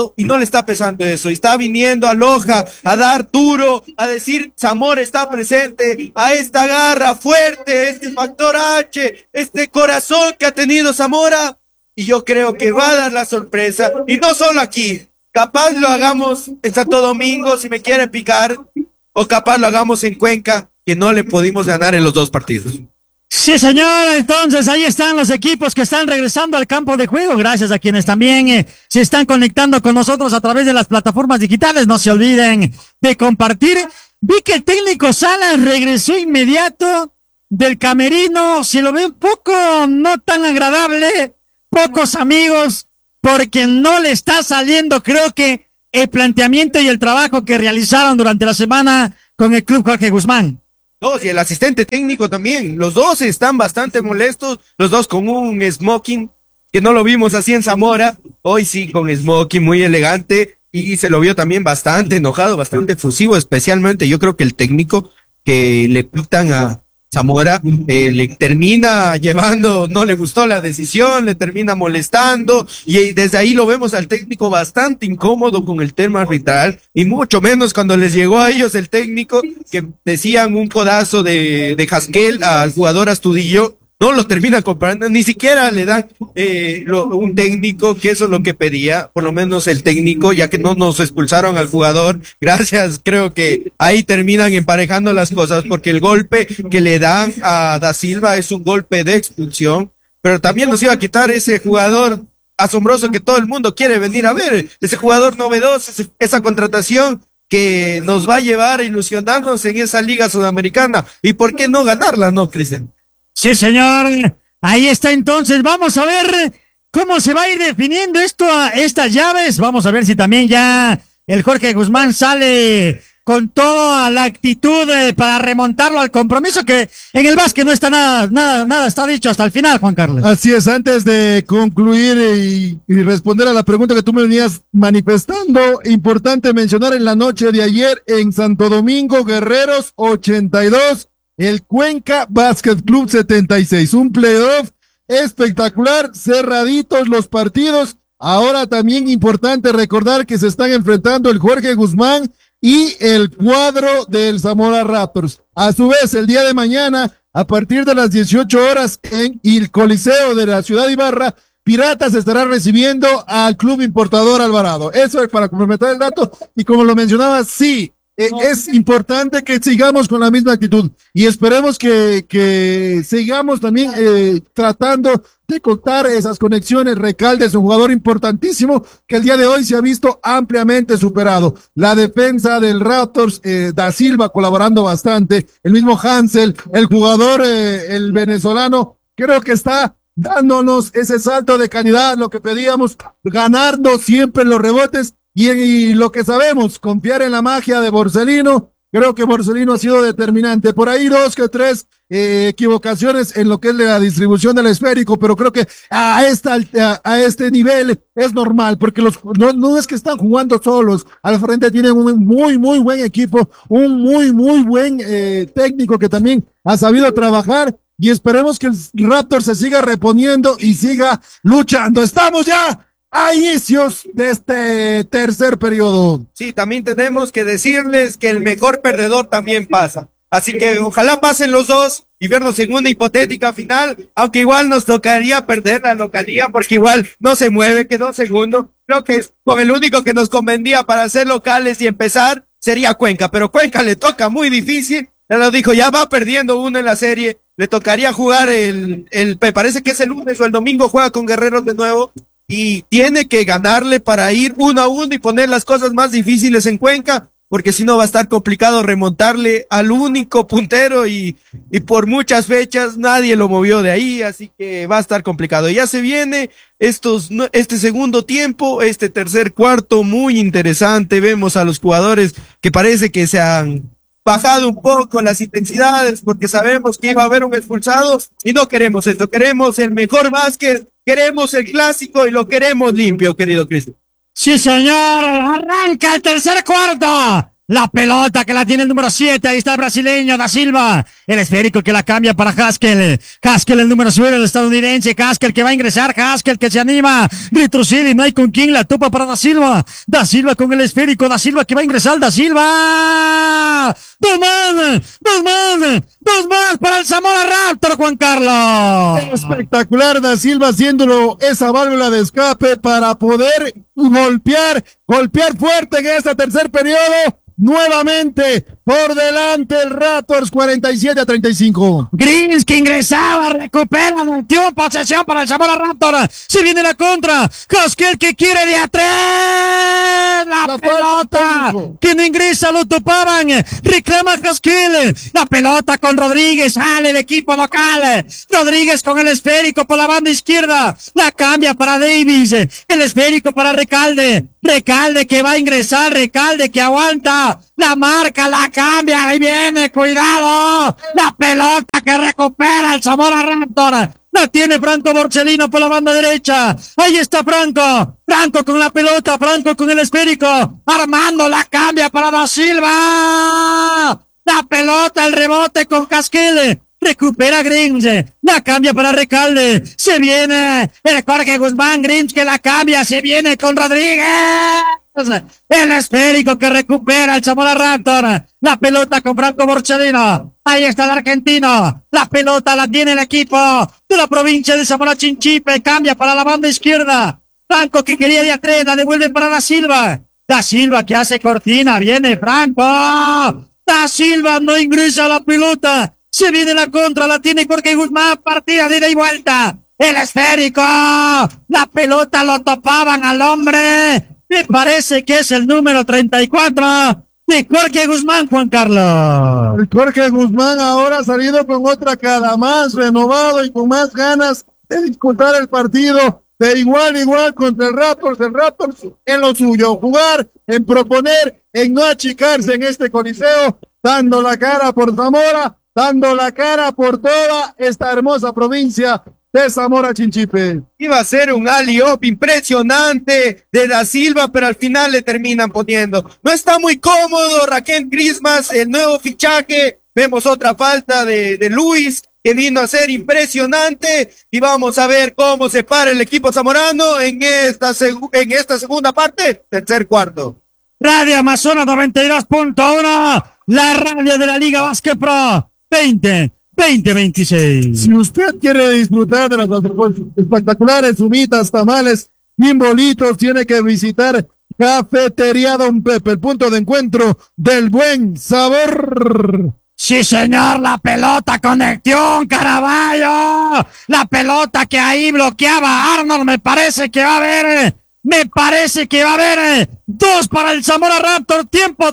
está pesando eso, y está viniendo a Loja a dar duro, a decir Zamora está presente, a esta garra fuerte, este factor H, este corazón que ha tenido Zamora, y yo creo que va a dar la sorpresa, y no solo aquí, capaz lo hagamos en Santo Domingo si me quieren picar, o capaz lo hagamos en Cuenca, que no le pudimos ganar en los dos partidos. Sí, señor, entonces ahí están los equipos que están regresando al campo de juego, gracias a quienes también se están conectando con nosotros a través de las plataformas digitales, no se olviden de compartir. Vi que el técnico Salas regresó inmediato del camerino, si lo ve un poco no tan agradable, pocos amigos, porque no le está saliendo, creo que el planteamiento y el trabajo que realizaron durante la semana con el club Jorge Guzmán. Dos, y el asistente técnico también. Los dos están bastante molestos, los dos con un smoking, que no lo vimos así en Zamora. Hoy sí, con smoking, muy elegante, y se lo vio también bastante enojado, bastante efusivo, especialmente yo creo que el técnico que le pitan a Zamora, le termina llevando, no le gustó la decisión, le termina molestando, y desde ahí lo vemos al técnico bastante incómodo con el tema arbitral, y mucho menos cuando les llegó a ellos el técnico, que decían un codazo de Haskell al jugador Astudillo, no lo termina comprando, ni siquiera le dan un técnico, que eso es lo que pedía, por lo menos el técnico, ya que no nos expulsaron al jugador. Gracias, creo que ahí terminan emparejando las cosas, porque el golpe que le dan a Da Silva es un golpe de expulsión, pero también nos iba a quitar ese jugador asombroso que todo el mundo quiere venir a ver, ese jugador novedoso, esa contratación que nos va a llevar a ilusionarnos en esa liga sudamericana. ¿Y por qué no ganarla, no, Cristian? Sí, señor. Ahí está entonces. Vamos a ver cómo se va a ir definiendo estas llaves. Vamos a ver si también ya el Jorge Guzmán sale con toda la actitud para remontarlo al compromiso, que en el básquet no está nada está dicho hasta el final, Juan Carlos. Así es, antes de concluir y responder a la pregunta que tú me venías manifestando, importante mencionar en la noche de ayer en Santo Domingo, Guerreros 82, el Cuenca Basket Club 76, un playoff espectacular, cerraditos los partidos. Ahora también importante recordar que se están enfrentando el Jorge Guzmán y el cuadro del Zamora Raptors. A su vez, el día de mañana, a partir de las 18 horas en el Coliseo de la Ciudad Ibarra, Piratas estará recibiendo al Club Importador Alvarado. Eso es para complementar el dato, y como lo mencionaba, sí, es importante que sigamos con la misma actitud y esperemos que sigamos también tratando de contar esas conexiones. Recalde es un jugador importantísimo que el día de hoy se ha visto ampliamente superado. La defensa del Raptors, Da Silva colaborando bastante, el mismo Hansel, el jugador, el venezolano, creo que está dándonos ese salto de calidad, lo que pedíamos, ganando siempre los rebotes. Y lo que sabemos, confiar en la magia de Borselino. Creo que Borselino ha sido determinante. Por ahí 2 que 3 equivocaciones en lo que es la distribución del esférico, pero creo que a este nivel es normal, porque no es que están jugando solos. Al frente tienen un muy buen equipo, un muy buen técnico que también ha sabido trabajar, y esperemos que el Raptor se siga reponiendo y siga luchando. Estamos ya a inicios de este tercer periodo. Sí, también tenemos que decirles que el mejor perdedor también pasa. Así que ojalá pasen los dos y vernos en una hipotética final, aunque igual nos tocaría perder la localía, porque igual no se mueve, quedó segundo. Creo que con el único que nos convendría para ser locales y empezar sería Cuenca, pero Cuenca le toca muy difícil. Ya lo dijo, ya va perdiendo uno en la serie. Le tocaría jugar me parece que es el lunes o el domingo, juega con Guerreros de nuevo. Y tiene que ganarle para ir 1-1 y poner las cosas más difíciles en Cuenca, porque si no va a estar complicado remontarle al único puntero, y por muchas fechas nadie lo movió de ahí, así que va a estar complicado. Ya se viene este segundo tiempo, este tercer cuarto muy interesante. Vemos a los jugadores que parece que se han bajado un poco las intensidades, porque sabemos que iba a haber un expulsado y no queremos esto, queremos el mejor básquet, queremos el clásico y lo queremos limpio, querido Cristian. Sí, señor, arranca el tercer cuarto. La pelota que la tiene el número 7. Ahí está el brasileño Da Silva. El esférico que la cambia para Haskell. Haskell, el número 9, el estadounidense. Haskell que va a ingresar. Haskell que se anima. Retrocede. No hay con quién. La topa para Da Silva. Da Silva con el esférico. Da Silva que va a ingresar. Da Silva. Dos más para el Zamora Raptor, Juan Carlos. Espectacular Da Silva haciéndolo esa válvula de escape para poder golpear fuerte en este tercer periodo. Nuevamente por delante el Raptors 47-35. Greens que ingresaba, recupera, metió posesión para el Zamora Raptor. Se viene la contra. Haskell que quiere de atrás. La pelota que no ingresa, lo topaban. Reclama Haskell. La pelota con Rodríguez. Sale el equipo local. Rodríguez con el esférico por la banda izquierda. La cambia para Davis. El esférico para Recalde. Recalde que va a ingresar. Recalde que aguanta. La marca, la cambia, ahí viene, cuidado. La pelota que recupera el Zamora Raptor. La tiene Franco Borsellino por la banda derecha. Ahí está Franco. Franco con la pelota, Franco con el esférico. Armando la cambia para Da Silva. La pelota, el rebote con Haskell. Recupera Grims, la cambia para Recalde, se viene el Jorge Guzmán, Grims que la cambia, se viene con Rodríguez, el esférico que recupera el Zamora Raptor, la pelota con Franco Borsellino, ahí está el argentino, la pelota la tiene el equipo de la provincia de Zamora Chinchipe, cambia para la banda izquierda, Franco que quería de atrás, la devuelve para Da Silva que hace cortina, viene Franco, Da Silva no ingresa la pelota, se viene la contra, la tiene Jorge Guzmán, partida de ida y vuelta. El esférico, la pelota lo topaban al hombre. Me parece que es el número 34 de Jorge Guzmán, Juan Carlos. El Jorge Guzmán ahora ha salido con otra cara más, renovado y con más ganas de disputar el partido de igual a igual contra el Raptors en lo suyo, jugar, en proponer, en no achicarse en este coliseo, dando la cara por Zamora, dando la cara por toda esta hermosa provincia de Zamora Chinchipe. Iba a ser un alley-oop impresionante de Da Silva, pero al final le terminan poniendo. No está muy cómodo Raquel Christmas, el nuevo fichaje. Vemos otra falta de Luis, que vino a ser impresionante. Y vamos a ver cómo se para el equipo zamorano en esta segunda parte, tercer cuarto. Radio Amazonas 92.1, la radio de la Liga Básquet Pro 2026. Si usted quiere disfrutar de las espectaculares humitas, tamales, bimbolitos, tiene que visitar Cafetería Don Pepe, el punto de encuentro del buen sabor. Sí, señor, la pelota conexión, Caraballo. La pelota que ahí bloqueaba Arnold, me parece que va a haber dos para el Zamora Raptor. Tiempo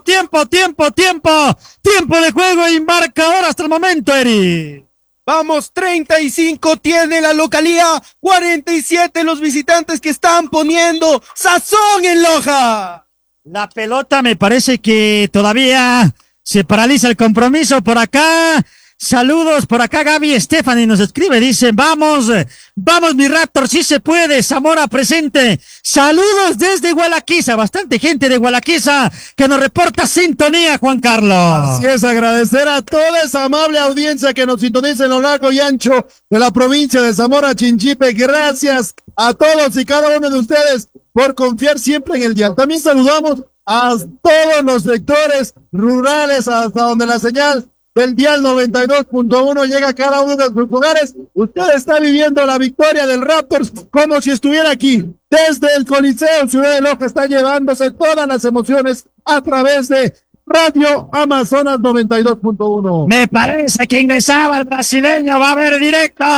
de juego y marcador hasta el momento, Eri. Vamos, 35 tiene la localía, 47 los visitantes que están poniendo sazón en Loja. La pelota me parece que todavía se paraliza el compromiso por acá. Saludos por acá, Gaby Stephanie nos escribe, dice, vamos mi Raptor, sí se puede, Zamora presente. Saludos desde Gualaquiza, bastante gente de Gualaquiza que nos reporta sintonía, Juan Carlos. Así es, agradecer a toda esa amable audiencia que nos sintoniza en lo largo y ancho de la provincia de Zamora Chinchipe. Gracias a todos y cada uno de ustedes por confiar siempre en el dial. También saludamos a todos los sectores rurales hasta donde la señal del dial 92.1 llega a cada uno de sus lugares. Usted está viviendo la victoria del Raptors como si estuviera aquí. Desde el Coliseo Ciudad de Loja está llevándose todas las emociones a través de Radio Amazonas 92.1. Me parece que ingresaba el brasileño, va a haber directo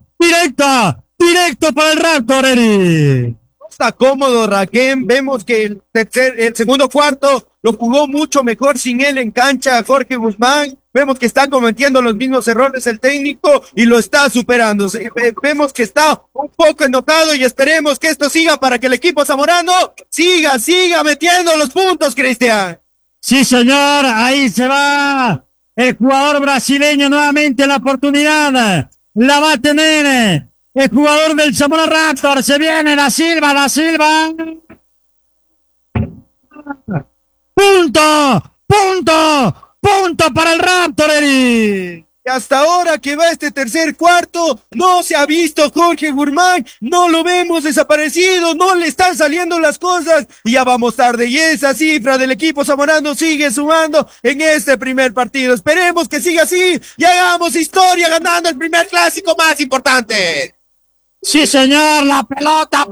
para el Raptor, Eri. Está cómodo Raquel, vemos que el segundo cuarto lo jugó mucho mejor sin él en cancha Jorge Guzmán. Vemos que está cometiendo los mismos errores el técnico y lo está superando. Vemos que está un poco enojado y esperemos que esto siga para que el equipo zamorano siga metiendo los puntos, Cristian. Sí, señor, ahí se va el jugador brasileño nuevamente la oportunidad. La va a tener el jugador del Zamora Raptor. Se viene Da Silva. punto para el Raptor, Eric. Y hasta ahora que va este tercer cuarto, no se ha visto Jorge Guzmán, no lo vemos desaparecido, no le están saliendo las cosas, y ya vamos tarde, y esa cifra del equipo zamorano sigue sumando en este primer partido. Esperemos que siga así, y hagamos historia ganando el primer clásico más importante. Sí, señor, la pelota,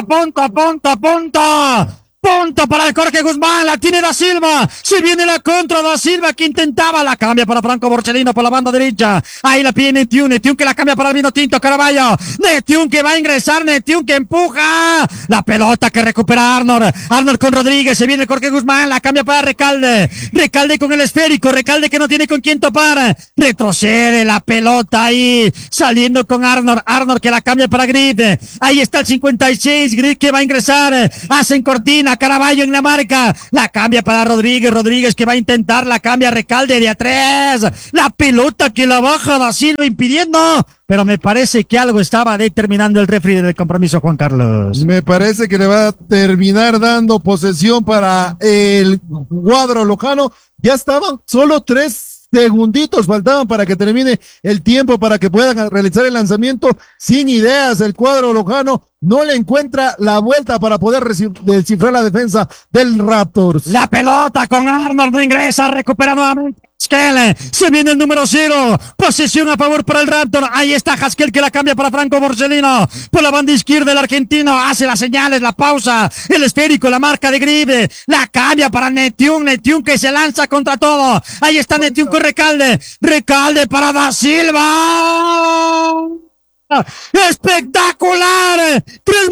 punto para el Jorge Guzmán, la tiene Da Silva, se viene la contra Da Silva que intentaba, la cambia para Franco Borsellino por la banda derecha, ahí la pide Netiun que la cambia para el vino tinto, Caraballo, Netiun que va a ingresar, Netiun que empuja, la pelota que recupera Arnold con Rodríguez, se viene el Jorge Guzmán, la cambia para Recalde con el esférico, Recalde que no tiene con quién topar, retrocede la pelota ahí, saliendo con Arnold que la cambia para Grid, ahí está el 56, Grid que va a ingresar, hacen cortina, Caraballo en la marca, la cambia para Rodríguez que va a intentar, la cambia Recalde de atrás, la pelota que la baja Da Silva impidiendo, pero me parece que algo estaba determinando el referee del compromiso, Juan Carlos. Me parece que le va a terminar dando posesión para el cuadro lojano, ya estaban solo 3 segunditos faltaban para que termine el tiempo para que puedan realizar el lanzamiento. Sin ideas, el cuadro lojano no le encuentra la vuelta para poder descifrar la defensa del Raptors. La pelota con Arnold no ingresa, recupera nuevamente Haskell, se viene el número 0, posesión a favor para el Raptor, ahí está Haskell que la cambia para Franco Borsellino, por la banda izquierda el argentino, hace las señales, la pausa, el esférico, la marca de Gribe, la cambia para Netiun que se lanza contra todo, ahí está Netiun con Recalde para Da Silva, espectacular, tres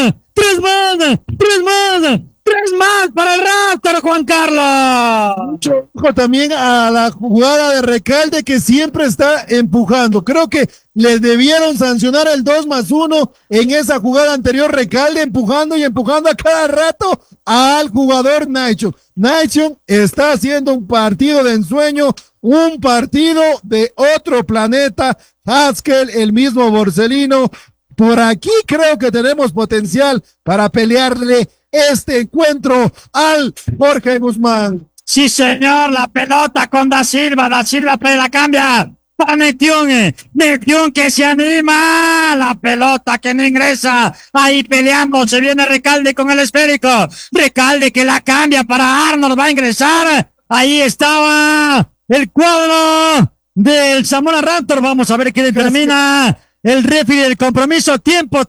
más para el Raptor, Juan Carlos. Ojo también a la jugada de Recalde que siempre está empujando. Creo que le debieron sancionar el 2+1 en esa jugada anterior. Recalde empujando a cada rato al jugador Nation. Nation está haciendo un partido de ensueño, un partido de otro planeta. Haskell, el mismo Borsellino. Por aquí creo que tenemos potencial para pelearle este encuentro al Jorge Guzmán. Sí, señor, la pelota con Da Silva la cambia para Netiun que se anima, la pelota que no ingresa, ahí peleando, se viene Recalde con el esférico, Recalde que la cambia para Arnold, va a ingresar, ahí estaba el cuadro del Zamora Raptor, vamos a ver qué determina el referee del compromiso, tiempo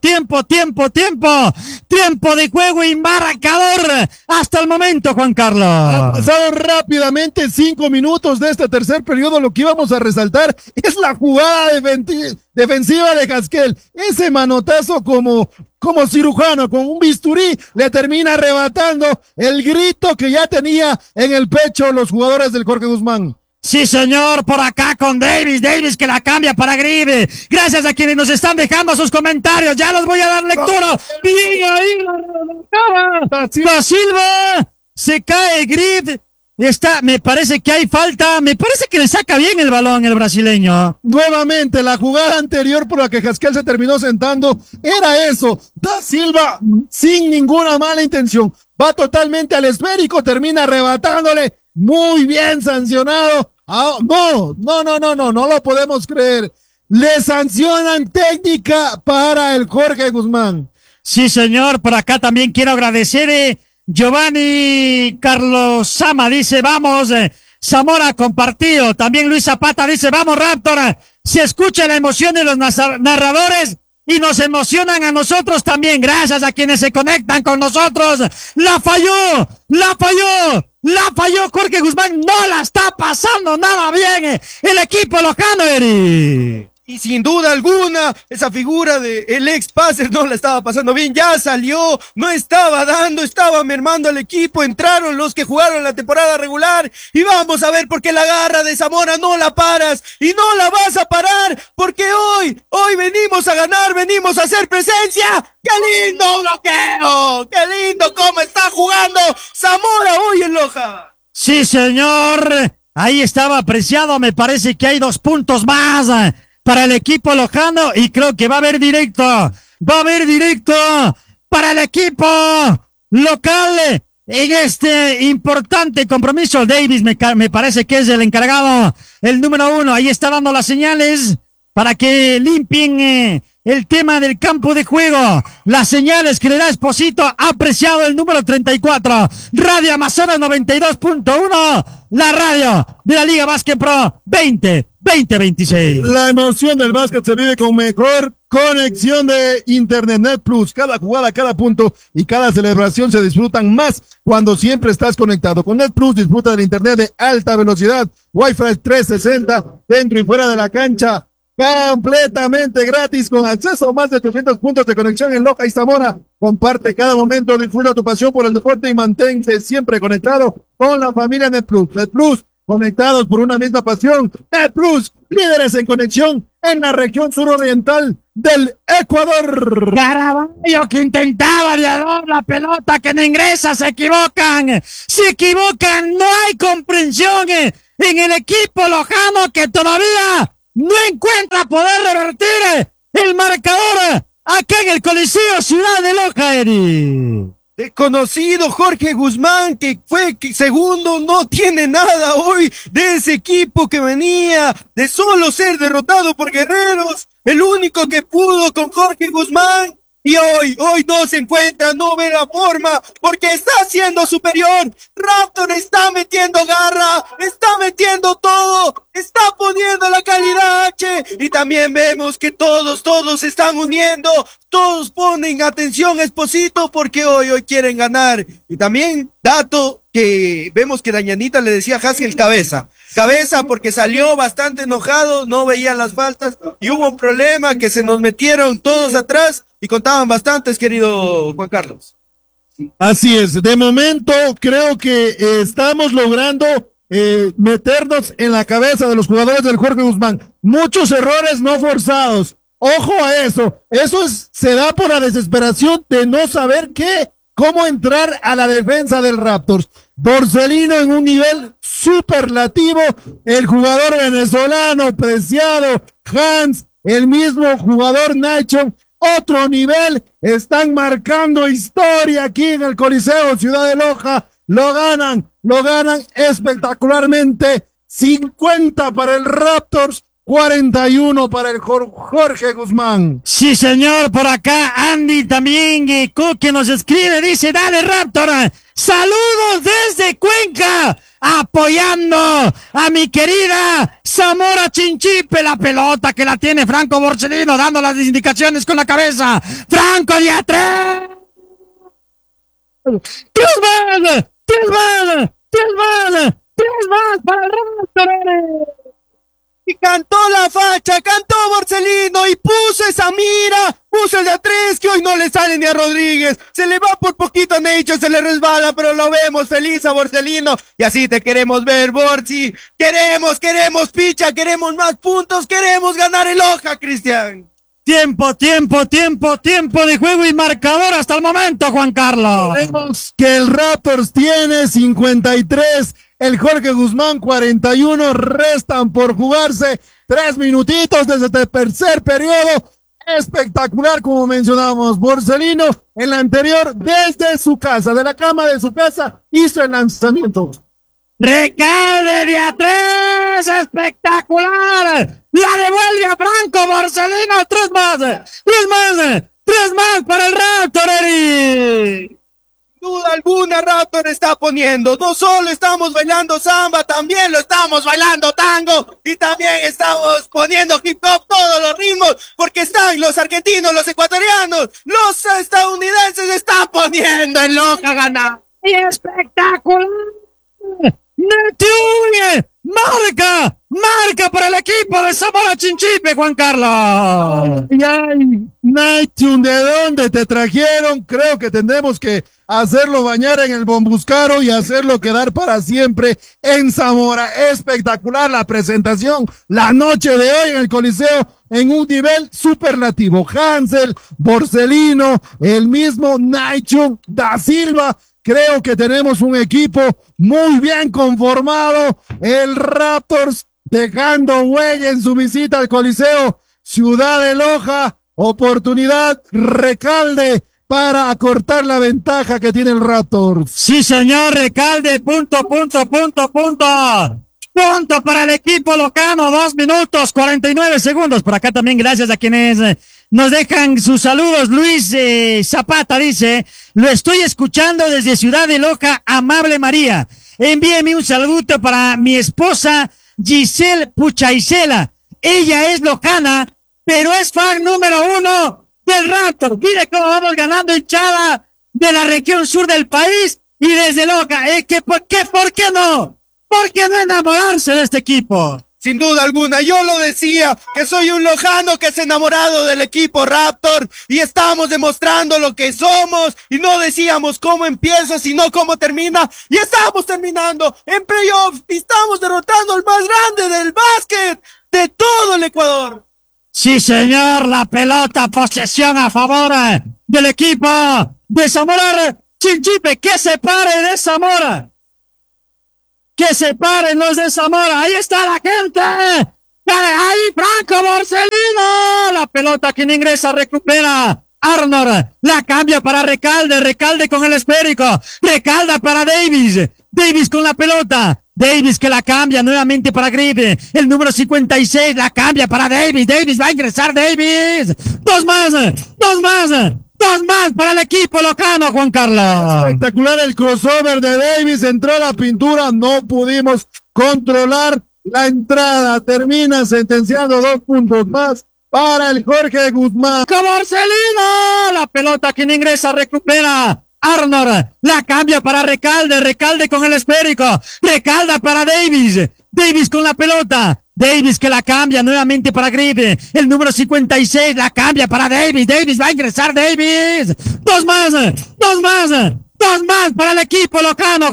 de juego y marcador hasta el momento, Juan Carlos. Ha pasado rápidamente 5 minutos de este tercer periodo. Lo que íbamos a resaltar es la jugada defensiva de Haskell. Ese manotazo como cirujano, con un bisturí, le termina arrebatando el grito que ya tenía en el pecho los jugadores del Jorge Guzmán. Sí, señor, por acá con Davis que la cambia para Gribe. Gracias a quienes nos están dejando sus comentarios, ya los voy a dar lectura. Bien ahí, Da Silva, se cae Gribe. Me parece que hay falta, me parece que le saca bien el balón el brasileño. Nuevamente, la jugada anterior por la que Haskell se terminó sentando, era eso. Da Silva, sin ninguna mala intención, va totalmente al esférico, termina arrebatándole. Muy bien sancionado. No lo podemos creer. Le sancionan técnica para el Jorge Guzmán. Sí, señor, por acá también quiero agradecer, Giovanni Carlos Sama dice, vamos, Zamora compartido. También Luis Zapata dice, vamos Raptor. Se escucha la emoción de los narradores y nos emocionan a nosotros también. Gracias a quienes se conectan con nosotros. La falló Jorge Guzmán, no la está pasando nada bien el equipo lojano, Eri. Y sin duda alguna, esa figura de el ex Pacer no la estaba pasando bien, ya salió, no estaba dando, estaba mermando al equipo, entraron los que jugaron la temporada regular, y vamos a ver por qué la garra de Zamora no la paras, y no la vas a parar, porque hoy venimos a ganar, venimos a hacer presencia. ¡Qué lindo bloqueo! ¡Qué lindo cómo está jugando Zamora hoy en Loja! Sí, señor, ahí estaba apreciado, me parece que hay 2 puntos más para el equipo lojano y creo que va a haber directo para el equipo local en este importante compromiso. Davis me parece que es el encargado, el número 1. Ahí está dando las señales para que limpien el tema del campo de juego. Las señales que le da Esposito, apreciado el número 34. Radio Amazonas 92.1, la radio de la Liga Básquet Pro 2026. La emoción del básquet se vive con mejor conexión de Internet Net Plus. Cada jugada, cada punto y cada celebración se disfrutan más cuando siempre estás conectado. Con Net Plus disfruta del Internet de alta velocidad, Wi-Fi 360 dentro y fuera de la cancha, completamente gratis, con acceso a más de 300 puntos de conexión en Loja y Zamora. Comparte cada momento, disfruta tu pasión por el deporte y mantente siempre conectado con la familia Net Plus. Net Plus, conectados por una misma pasión. Net Plus, líderes en conexión en la región suroriental del Ecuador. Caraballo que intentaba de la pelota que no ingresa, se equivocan, no hay comprensión en el equipo lojano, que todavía no encuentra poder revertir el marcador acá en el Coliseo Ciudad de Loja, Eri. Desconocido Jorge Guzmán, que fue segundo, no tiene nada hoy de ese equipo que venía de solo ser derrotado por Guerreros. El único que pudo con Jorge Guzmán. Y hoy no se encuentra, no ve la forma, porque está siendo superior. Raptor está metiendo garra, está metiendo todo, está poniendo la calidad H. Y también vemos que todos se están uniendo, todos ponen atención a Esposito, porque hoy quieren ganar. Y también, dato que vemos que Dañanita le decía a Haskell cabeza, porque salió bastante enojado, no veía las faltas, y hubo un problema que se nos metieron todos atrás, y contaban bastantes, querido Juan Carlos. Así es, de momento creo que estamos logrando meternos en la cabeza de los jugadores del Jorge Guzmán. Muchos errores no forzados. Ojo a eso. Se da por la desesperación de no saber cómo entrar a la defensa del Raptors. Borselino en un nivel superlativo, el jugador venezolano preciado, Hans, el mismo jugador Nacho, otro nivel, están marcando historia aquí en el Coliseo Ciudad de Loja, lo ganan espectacularmente, 50 para el Raptors, 41 para el Jorge Guzmán. Sí, señor, por acá Andy también, que nos escribe, dice, dale Raptor, saludos desde Cuenca, apoyando a mi querida Zamora Chinchipe, la pelota que la tiene Franco Borselino, dando las indicaciones con la cabeza. Franco de atrás. Tres más para el Raptor. Y cantó la facha, cantó Borselino y puso esa mira, puso el de a 3 que hoy no le sale ni a Rodríguez. Se le va por poquito a Nacho, se le resbala, pero lo vemos feliz a Borselino. Y así te queremos ver, Borsi. Queremos picha, queremos más puntos, queremos ganar el Loja, Cristian. Tiempo de juego y marcador hasta el momento, Juan Carlos. Vemos que el Raptors tiene 53, el Jorge Guzmán 41, restan por jugarse 3 minutitos desde el tercer periodo. Espectacular, como mencionábamos, Borselino en la anterior, desde su casa, de la cama de su casa, hizo el lanzamiento. Recae de a 3, espectacular. La devuelve a Franco Borselino, 3 más para el Raptor, Eri. Duda alguna, Raptor está poniendo. No solo estamos bailando samba, también lo estamos bailando tango. Y también estamos poniendo hip hop, todos los ritmos. Porque están los argentinos, los ecuatorianos, los estadounidenses están poniendo en Loja ganar. Y espectacular. Neptune, marca para el equipo de Zamora Chinchipe, Juan Carlos. Neptune, ¿de dónde te trajeron? Creo que tendremos que hacerlo bañar en el Bombuscaro y hacerlo quedar para siempre en Zamora. Espectacular la presentación, la noche de hoy en el Coliseo, en un nivel superlativo. Hansel, Borselino, el mismo Nacho da Silva. Creo que tenemos un equipo muy bien conformado. El Raptors dejando huella en su visita al Coliseo Ciudad de Loja. Oportunidad, Recalde para acortar la ventaja que tiene el Raptors. Sí, señor, Recalde, punto. Punto para el equipo locano, 2 minutos, 49 segundos. Por acá también gracias a quienes nos dejan sus saludos. Luis Zapata dice, lo estoy escuchando desde Ciudad de Loja, Amable María. Envíeme un saludo para mi esposa Giselle Puchaisela. Ella es lojana, pero es fan número 1 del Raptor. Mire cómo vamos ganando hinchada de la región sur del país y desde Loja. ¿Por qué no? ¿Por qué no enamorarse de este equipo? Sin duda alguna, yo lo decía, que soy un lojano que es enamorado del equipo Raptor y estamos demostrando lo que somos y no decíamos cómo empieza, sino cómo termina y estamos terminando en playoffs y estamos derrotando al más grande del básquet de todo el Ecuador. Sí, señor, la pelota, posesión a favor del equipo de Zamora Chinchipe, que se pare de Zamora. Que se paren los de Zamora. Ahí está la gente. Ahí Franco Borsellino. La pelota que no ingresa, recupera Arnold. La cambia para Recalde. Recalde con el esférico. Recalda para Davis. Davis con la pelota. Davis que la cambia nuevamente para Gribe. El número 56 la cambia para Davis. Davis va a ingresar Davis. Dos más para el equipo locano, Juan Carlos. Espectacular el crossover de Davis, entró a la pintura, no pudimos controlar la entrada, termina sentenciando 2 puntos más para el Jorge Guzmán. Marcelino, la pelota que no ingresa, recupera Arnold, la cambia para Recalde, Recalde con el esférico, Recalda para Davis, Davis con la pelota. Davis que la cambia nuevamente para Gribe. El número 56 la cambia para Davis. Davis va a ingresar Davis. Dos más para el equipo locano.